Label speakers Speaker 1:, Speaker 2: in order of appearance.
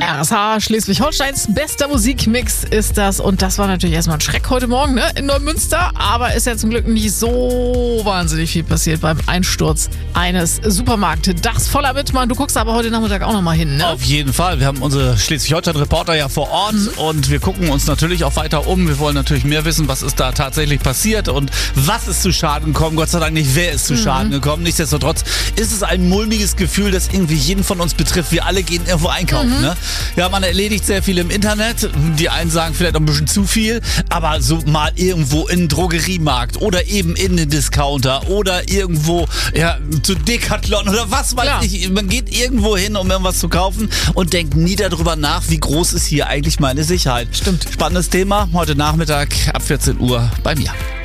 Speaker 1: RSH Schleswig-Holsteins bester Musikmix ist das. Und das war natürlich erstmal ein Schreck heute Morgen, ne, in Neumünster. Aber ist ja zum Glück nicht so wahnsinnig viel passiert beim Einsturz eines Supermarktdachs voller Wittmann. Du guckst aber heute Nachmittag auch nochmal hin, ne?
Speaker 2: Auf jeden Fall. Wir haben unsere Schleswig-Holstein-Reporter ja vor Ort und wir gucken uns natürlich auch weiter um. Wir wollen natürlich mehr wissen, was ist da tatsächlich passiert und was ist zu Schaden gekommen. Gott sei Dank nicht, wer ist zu Schaden gekommen. Nichtsdestotrotz ist es ein mulmiges Gefühl, das irgendwie jeden von uns betrifft. Wir alle gehen irgendwo einkaufen. Ne? Ja, man erledigt sehr viel im Internet. Die einen sagen vielleicht auch ein bisschen zu viel, aber so mal irgendwo in einen Drogeriemarkt oder eben in den Discounter oder irgendwo zu Decathlon oder was weiß ich. Man geht irgendwo hin, um irgendwas zu kaufen und denkt nie darüber nach, wie groß ist hier eigentlich meine Sicherheit.
Speaker 1: Stimmt.
Speaker 2: Spannendes Thema heute Nachmittag ab 14 Uhr bei mir.